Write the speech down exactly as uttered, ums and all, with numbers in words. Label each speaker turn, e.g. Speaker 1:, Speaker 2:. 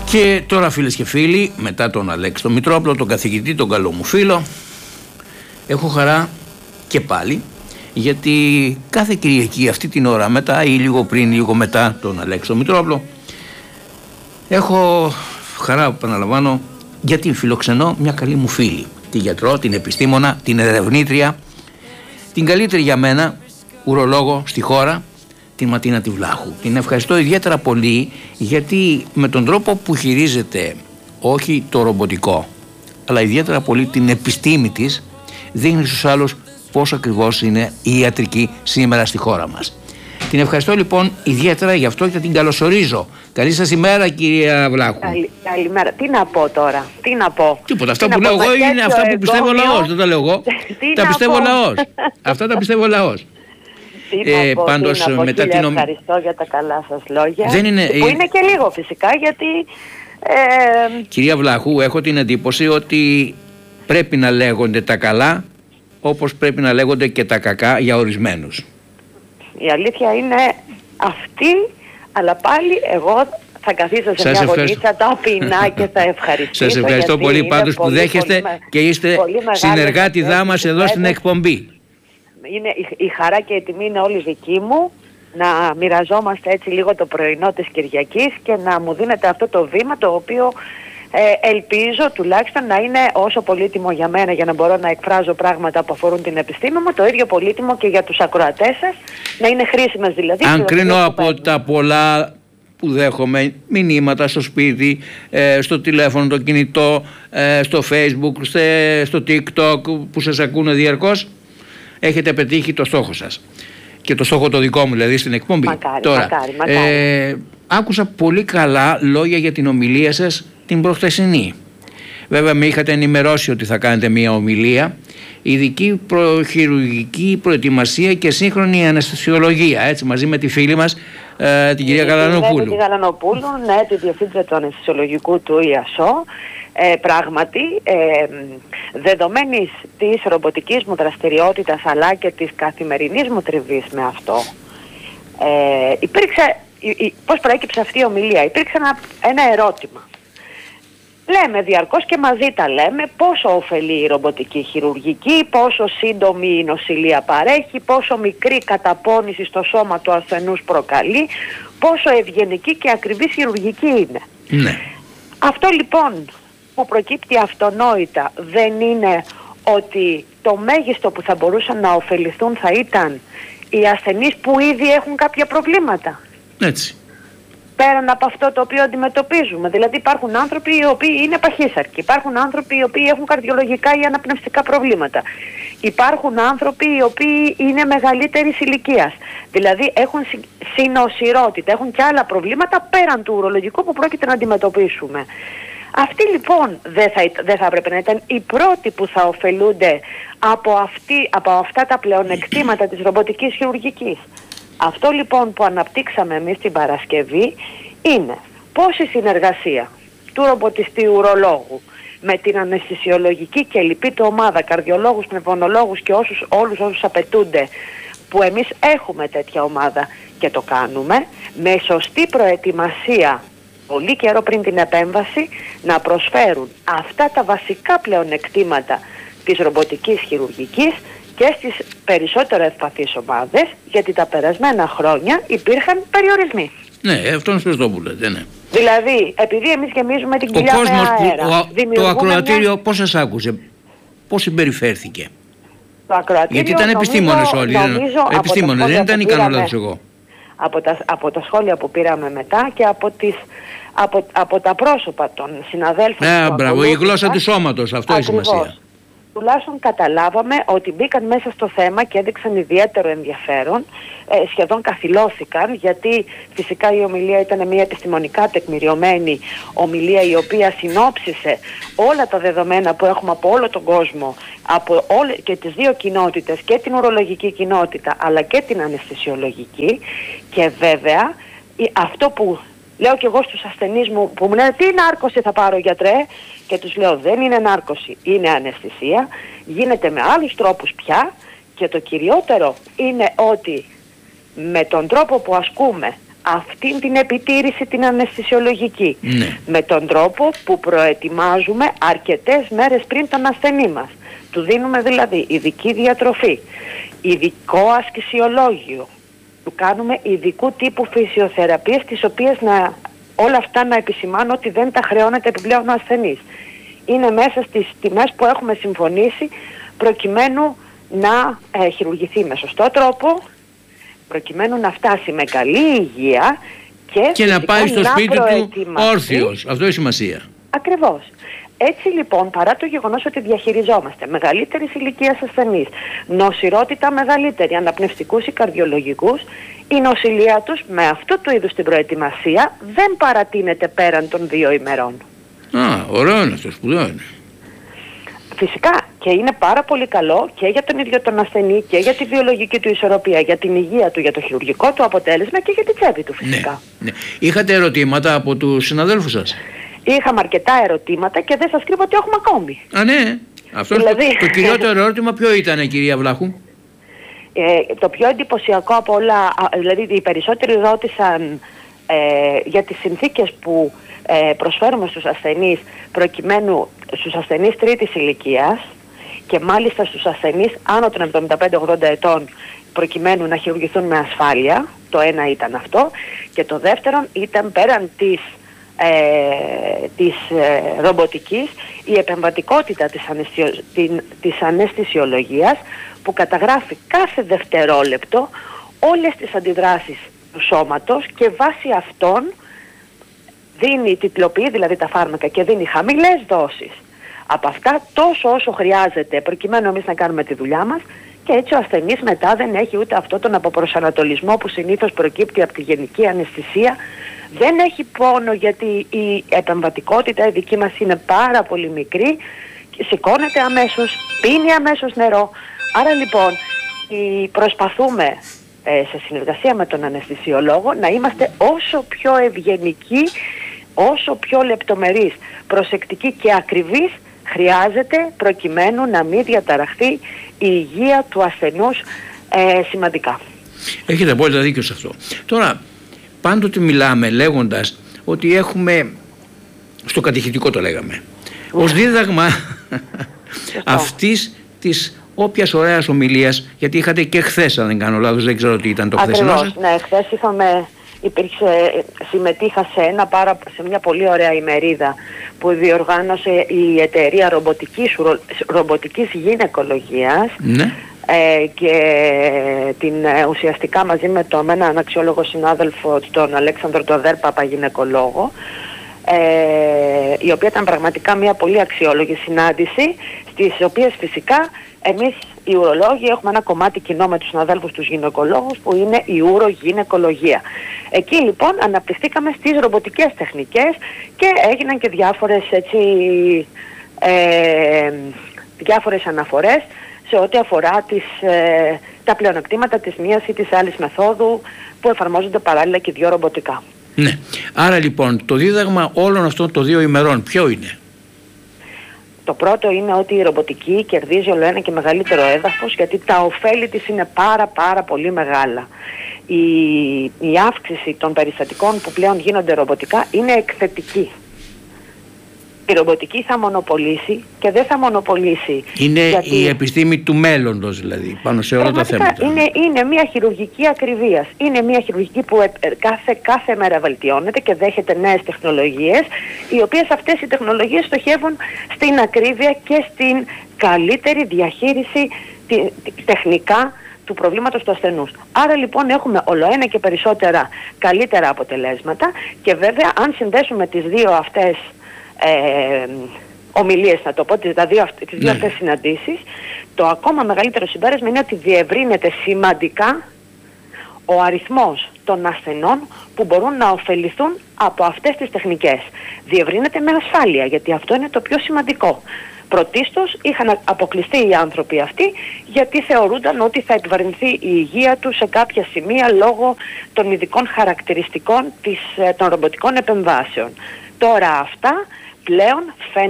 Speaker 1: Και τώρα, φίλες και φίλοι, μετά τον Αλέξη τον Μητρόπουλο, τον καθηγητή, τον καλό μου φίλο, έχω χαρά και πάλι, γιατί κάθε Κυριακή αυτή την ώρα μετά ή λίγο πριν, λίγο μετά τον Αλέξη τον Μητρόπουλο, έχω χαρά, επαναλαμβάνω, γιατί φιλοξενώ μια καλή μου φίλη, τη γιατρό, την επιστήμονα, την ερευνήτρια, την καλύτερη για μένα ουρολόγο στη χώρα, την Ματίνα τη Βλάχου. Την ευχαριστώ ιδιαίτερα πολύ, γιατί με τον τρόπο που χειρίζεται όχι το ρομποτικό, αλλά ιδιαίτερα πολύ την επιστήμη της, δείχνει στους άλλους πώς ακριβώς είναι η ιατρική σήμερα στη χώρα μας. Την ευχαριστώ λοιπόν ιδιαίτερα γι' αυτό και την καλωσορίζω. Καλή σας ημέρα, κυρία Βλάχου.
Speaker 2: Καλη, καλημέρα. Τι να πω τώρα, τι να πω.
Speaker 1: Τίποτα. Αυτά που λέω εγώ είναι αυτά που πιστεύω ο λαός. Δεν τα λέω εγώ. Τα πιστεύω ο λαός. Αυτά τα πιστεύω ο λαός.
Speaker 2: Τι ε, να πω,
Speaker 1: πάντως,
Speaker 2: τι να πω,
Speaker 1: μετά
Speaker 2: κύριε,
Speaker 1: την...
Speaker 2: ευχαριστώ για τα καλά σας λόγια.
Speaker 1: Δεν είναι...
Speaker 2: Που είναι και λίγο φυσικά, γιατί... Ε...
Speaker 1: Κυρία Βλάχου, έχω την εντύπωση ότι πρέπει να λέγονται τα καλά, όπως πρέπει να λέγονται και τα κακά για ορισμένους.
Speaker 2: Η αλήθεια είναι αυτή, αλλά πάλι εγώ θα καθίσω σε
Speaker 1: σας
Speaker 2: μια γωνίτσα ταπεινά και θα ευχαριστήσω.
Speaker 1: Σας ευχαριστώ πολύ πάντως που
Speaker 2: πολύ,
Speaker 1: δέχεστε
Speaker 2: πολύ,
Speaker 1: και είστε συνεργάτη δάμας εδώ στην εκπομπή.
Speaker 2: Είναι, η, η χαρά και η τιμή είναι όλη δική μου να μοιραζόμαστε έτσι λίγο το πρωινό της Κυριακής και να μου δίνετε αυτό το βήμα, το οποίο ε, ελπίζω τουλάχιστον να είναι όσο πολύτιμο για μένα, για να μπορώ να εκφράζω πράγματα που αφορούν την επιστήμη μου, το ίδιο πολύτιμο και για τους ακροατές σας, να είναι χρήσιμες δηλαδή.
Speaker 1: Αν κρίνω από τα πολλά που δέχομαι, μηνύματα στο σπίτι, ε, στο τηλέφωνο, το κινητό, ε, στο Facebook, στε, στο TikTok που σας ακούνε διαρκώς, έχετε πετύχει το στόχο σας. Και το στόχο το δικό μου, δηλαδή στην εκπομπή.
Speaker 2: Μακάρι,
Speaker 1: Τώρα,
Speaker 2: μακάρι, μακάρι.
Speaker 1: Ε, άκουσα πολύ καλά λόγια για την ομιλία σας την προχθεσινή. Βέβαια με είχατε ενημερώσει ότι θα κάνετε μια ομιλία, ειδική προχειρουργική προετοιμασία και σύγχρονη αναισθησιολογία, έτσι, μαζί με τη φίλη μας, ε, την κυρία Γαλανοπούλου.
Speaker 2: Την Γαλανοπούλου, ναι, τη διευθύντρια του αναισθησιολογικού του ΙΑΣΟ. Ε, πράγματι, ε, δεδομένης της ρομποτικής μου δραστηριότητας αλλά και της καθημερινής μου τριβής με αυτό, ε, υπήρξε, η, η, πώς προέκυψε αυτή η ομιλία, υπήρξε ένα, ένα ερώτημα. Λέμε διαρκώς και μαζί τα λέμε πόσο ωφελεί η ρομποτική χειρουργική, πόσο σύντομη η νοσηλεία παρέχει, πόσο μικρή καταπώνηση στο σώμα του ασθενούς προκαλεί, πόσο ευγενική και ακριβή χειρουργική είναι.
Speaker 1: Ναι.
Speaker 2: Αυτό λοιπόν που προκύπτει αυτονόητα δεν είναι ότι το μέγιστο που θα μπορούσαν να ωφεληθούν θα ήταν οι ασθενείς που ήδη έχουν κάποια προβλήματα.
Speaker 1: Έτσι.
Speaker 2: Πέραν από αυτό το οποίο αντιμετωπίζουμε. Δηλαδή υπάρχουν άνθρωποι οι οποίοι είναι παχύσαρκοι, υπάρχουν άνθρωποι οι οποίοι έχουν καρδιολογικά ή αναπνευστικά προβλήματα. Υπάρχουν άνθρωποι οι οποίοι είναι μεγαλύτερης ηλικίας. Δηλαδή έχουν συνοσηρότητα, έχουν και άλλα προβλήματα πέραν του ουρολογικού που πρόκειται να αντιμετωπίσουμε. Αυτοί λοιπόν δεν θα, δεν θα έπρεπε να ήταν οι πρώτοι που θα ωφελούνται από, αυτή, από αυτά τα πλεονεκτήματα της ρομποτικής χειρουργικής. Αυτό λοιπόν που αναπτύξαμε εμείς την Παρασκευή είναι πώς η συνεργασία του ρομποτιστή ουρολόγου με την αναισθησιολογική και λοιπή του ομάδα, καρδιολόγους, πνευμονολόγους και όσους, όλους όσους απαιτούνται, που εμείς έχουμε τέτοια ομάδα και το κάνουμε, με σωστή προετοιμασία πολύ καιρό πριν την επέμβαση, να προσφέρουν αυτά τα βασικά πλεονεκτήματα της ρομποτικής χειρουργικής και στις περισσότερο ευπαθείς ομάδες, γιατί τα περασμένα χρόνια υπήρχαν περιορισμοί.
Speaker 1: Ναι, αυτό είναι σωστό που λέτε, ναι.
Speaker 2: Δηλαδή, επειδή εμείς γεμίζουμε την κοιλιά με αέρα,
Speaker 1: που, ο, το ακροατήριο μια... πώς σας άκουσε, πώς συμπεριφέρθηκε?
Speaker 2: Το ακροατήριο,
Speaker 1: γιατί ήταν επιστήμονες όλοι,
Speaker 2: νομίζω,
Speaker 1: επιστήμονες, δεν ήταν ικανό λάθος εγώ.
Speaker 2: Από τα, από τα σχόλια που πήραμε μετά και από, τις, από, από τα πρόσωπα των συναδέλφων.
Speaker 1: Ναι, μπράβο, η γλώσσα του σώματος, αυτό έχει σημασία.
Speaker 2: Τουλάχιστον καταλάβαμε ότι μπήκαν μέσα στο θέμα και έδειξαν ιδιαίτερο ενδιαφέρον, ε, σχεδόν καθυλώθηκαν, γιατί φυσικά η ομιλία ήταν μια επιστημονικά τεκμηριωμένη ομιλία, η οποία συνόψισε όλα τα δεδομένα που έχουμε από όλο τον κόσμο, από όλε, και τις δύο κοινότητες, και την ουρολογική κοινότητα αλλά και την αναισθησιολογική, και βέβαια αυτό που λέω και εγώ στους ασθενείς μου που μου λένε τι νάρκωση θα πάρω γιατρέ, και τους λέω δεν είναι νάρκωση, είναι αναισθησία, γίνεται με άλλους τρόπους πια, και το κυριότερο είναι ότι με τον τρόπο που ασκούμε αυτή την επιτήρηση την αναισθησιολογική.
Speaker 1: Ναι.
Speaker 2: Με τον τρόπο που προετοιμάζουμε αρκετές μέρες πριν τον ασθενή μας. Του δίνουμε δηλαδή ειδική διατροφή, ειδικό ασκησιολόγιο, του κάνουμε ειδικού τύπου φυσιοθεραπείες, τις οποίες να, όλα αυτά να επισημάνω ότι δεν τα χρεώνεται επιπλέον ο ασθενής. Είναι μέσα στις τιμές που έχουμε συμφωνήσει προκειμένου να ε, χειρουργηθεί με σωστό τρόπο, προκειμένου να φτάσει με καλή υγεία και,
Speaker 1: και να πάει στο
Speaker 2: να
Speaker 1: σπίτι του όρθιος. Αυτό έχει σημασία.
Speaker 2: Ακριβώς. Έτσι λοιπόν, παρά το γεγονός ότι διαχειριζόμαστε μεγαλύτερης ηλικίας ασθενείς, νοσηρότητα μεγαλύτερη, αναπνευστικούς ή καρδιολογικούς, η νοσηλεία τους με αυτού του είδους την προετοιμασία δεν παρατείνεται πέραν των δύο ημερών.
Speaker 1: Α, ωραίο είναι αυτό, σπουδαίο είναι.
Speaker 2: Φυσικά και είναι πάρα πολύ καλό και για τον ίδιο τον ασθενή και για τη βιολογική του ισορροπία, για την υγεία του, για το χειρουργικό του αποτέλεσμα και για την τσέπη του φυσικά.
Speaker 1: Ναι, ναι. Είχατε ερωτήματα από τους συναδέλφους σας?
Speaker 2: Είχαμε αρκετά ερωτήματα και δεν σας κρύβω ότι έχουμε ακόμη.
Speaker 1: Α, ναι. Αυτό δηλαδή... το, το κυριότερο ερώτημα ποιο ήταν, κυρία Βλάχου?
Speaker 2: Ε, το πιο εντυπωσιακό από όλα, δηλαδή οι περισσότεροι ρώτησαν ε, για τις συνθήκες που ε, προσφέρουμε στους ασθενείς, προκειμένου στους ασθενείς τρίτης ηλικίας και μάλιστα στους ασθενείς άνω των εβδομήντα πέντε ογδόντα ετών, προκειμένου να χειρουργηθούν με ασφάλεια. Το ένα ήταν αυτό, και το δεύτερο ήταν πέραν της Ε, της ε, ρομποτικής, η επεμβατικότητα της, αναισθιο, την, της αναισθησιολογίας, που καταγράφει κάθε δευτερόλεπτο όλες τις αντιδράσεις του σώματος και βάσει αυτών δίνει, τυπλοποιεί δηλαδή τα φάρμακα και δίνει χαμηλές δόσεις από αυτά, τόσο όσο χρειάζεται προκειμένου εμείς να κάνουμε τη δουλειά μας, και έτσι ο ασθενής μετά δεν έχει ούτε αυτό τον αποπροσανατολισμό που συνήθως προκύπτει από τη γενική αναισθησία. Δεν έχει πόνο γιατί η επεμβατικότητα η δική μας είναι πάρα πολύ μικρή, σηκώνεται αμέσως, πίνει αμέσως νερό. Άρα λοιπόν προσπαθούμε ε, σε συνεργασία με τον αναισθησιολόγο να είμαστε όσο πιο ευγενικοί, όσο πιο λεπτομερείς, προσεκτικοί και ακριβείς χρειάζεται, προκειμένου να μην διαταραχθεί η υγεία του ασθενούς ε, σημαντικά.
Speaker 1: Έχετε απόλυτα δίκιο σε αυτό. Τώρα, πάντοτε μιλάμε λέγοντας ότι έχουμε, στο κατηχητικό το λέγαμε, ως δίδαγμα αυτής της όποιας ωραίας ομιλίας, γιατί είχατε και χθες, αν δεν κάνω λάθος, δεν ξέρω τι ήταν το χθεσινό σας.
Speaker 2: Ακριβώς, ναι, χθες είχαμε, υπήρξε, συμμετείχα σε, ένα πάρα, σε μια πολύ ωραία ημερίδα που διοργάνωσε η εταιρεία ρομποτικής, ρομποτικής γυναικολογίας. Ναι. Ε, και την, ε, ουσιαστικά μαζί με, το, με έναν αξιόλογο συνάδελφο, τον Αλέξανδρο Τοδέρ, παπαγυναικολόγο, ε, η οποία ήταν πραγματικά μια πολύ αξιόλογη συνάντηση, στις οποίες φυσικά εμείς οι ουρολόγοι έχουμε ένα κομμάτι κοινό με τους συναδέλφους τους γυναικολόγους, που είναι η ουρογυναικολογία. Εκεί λοιπόν αναπτυχθήκαμε στις ρομποτικές τεχνικές και έγιναν και διάφορες, έτσι, ε, διάφορες αναφορές σε ό,τι αφορά τις, ε, τα πλεονεκτήματα της μίας ή της άλλης μεθόδου που εφαρμόζονται παράλληλα και δύο ρομποτικά.
Speaker 1: Ναι. Άρα λοιπόν το δίδαγμα όλων αυτών των δύο ημερών ποιο είναι?
Speaker 2: Το πρώτο είναι ότι η ρομποτική κερδίζει όλο ένα και μεγαλύτερο έδαφος, γιατί τα ωφέλη της είναι πάρα πάρα πολύ μεγάλα. Η, η αύξηση των περιστατικών που πλέον γίνονται ρομποτικά είναι εκθετική. Η ρομποτική θα μονοπολίσει και δεν θα μονοπολίσει. Είναι γιατί...
Speaker 1: η επιστήμη του μέλλοντος, δηλαδή, πάνω σε όλα τα θέματα.
Speaker 2: Είναι, είναι μια χειρουργική ακριβίας. Είναι μια χειρουργική που ε, κάθε, κάθε μέρα βελτιώνεται και δέχεται νέες τεχνολογίες, οι οποίες αυτές οι τεχνολογίες στοχεύουν στην ακρίβεια και στην καλύτερη διαχείριση τη, τη, τεχνικά του προβλήματος του ασθενούς. Άρα λοιπόν έχουμε ολοένα και περισσότερα καλύτερα αποτελέσματα, και βέβαια αν συνδέσουμε τις δύο αυτές Ε, ομιλίες, να το πω, τις, δύο, τις δύο αυτές συναντήσεις, το ακόμα μεγαλύτερο συμπέρασμα είναι ότι διευρύνεται σημαντικά ο αριθμός των ασθενών που μπορούν να ωφεληθούν από αυτές τις τεχνικές. Διευρύνεται με ασφάλεια, γιατί αυτό είναι το πιο σημαντικό. Πρωτίστως είχαν αποκλειστεί οι άνθρωποι αυτοί, γιατί θεωρούνταν ότι θα επιβαρυνθεί η υγεία τους σε κάποια σημεία λόγω των ειδικών χαρακτηριστικών της, των ρομποτικών επεμβάσεων. Τώρα αυτά πλέον φαίνεται